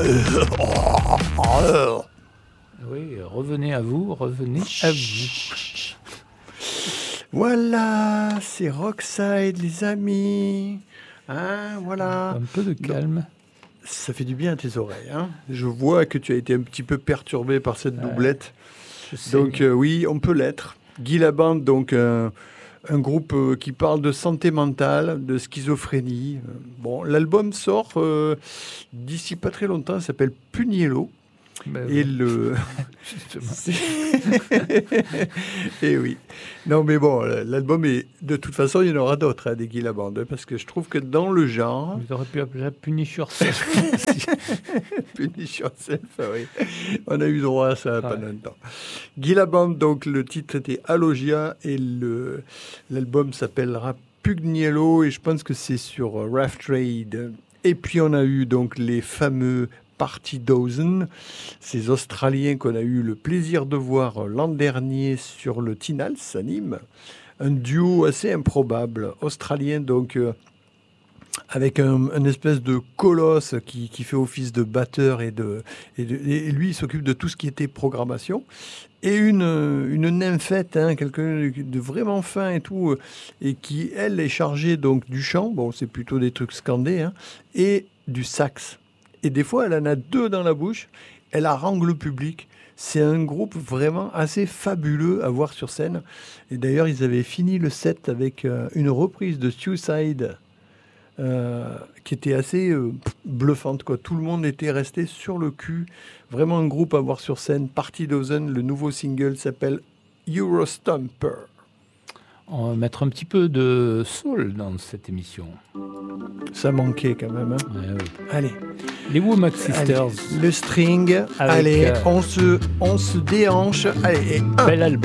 Oui, revenez à vous. Voilà, c'est Rockside, les amis. Hein, voilà. Un peu de calme. Ça fait du bien à tes oreilles. Hein. Je vois que tu as été un petit peu perturbé par cette doublette. Je sais. Donc oui, on peut l'être. Guy Labande, donc un groupe qui parle de santé mentale, de schizophrénie. Bon, l'album sort d'ici pas très longtemps. Il s'appelle Puniello. Et le... Et oui. Non, mais bon, l'album est... De toute façon, il y en aura d'autres, hein, des Guy Labande, parce que je trouve que dans le genre... Vous auriez pu appeler ça Punish Yourself. Punish Yourself, oui. On a eu droit à ça pendant un temps. Guy Labande, donc, le titre était Alogia, et l'album s'appellera Pugniello, et je pense que c'est sur Rough Trade. Et puis, on a eu donc les fameux... Party Dozen, ces Australiens qu'on a eu le plaisir de voir l'an dernier sur le Tinals à Nîmes, un duo assez improbable, australien donc avec un espèce de colosse qui fait office de batteur et lui il s'occupe de tout ce qui était programmation, et une nymphette, hein, quelqu'un de vraiment fin et tout, et qui elle est chargée donc du chant, bon c'est plutôt des trucs scandés, hein, et du sax. Et des fois, elle en a deux dans la bouche. Elle harangue le public. C'est un groupe vraiment assez fabuleux à voir sur scène. Et d'ailleurs, ils avaient fini le set avec une reprise de Suicide qui était assez bluffante, quoi. Tout le monde était resté sur le cul. Vraiment un groupe à voir sur scène. Party Dozen, le nouveau single s'appelle Eurostomper. On va mettre un petit peu de soul dans cette émission. Ça manquait quand même. Hein. Ouais, oui. Allez. Les Womack Sisters. Allez, le string. Avec, allez, on se déhanche. Allez, et un. Bel album.